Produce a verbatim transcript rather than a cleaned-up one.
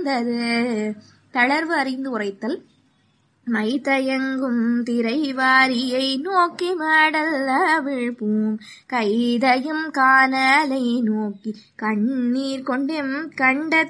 வந்தது. தளர்வு அறிந்து உரைத்தல். மைதயங்கும் திரைவாரியை நோக்கி மடல் அவிழ்பூம் கைதயும் காணலை நோக்கி கண்ணீர் கொண்டெம் கண்ட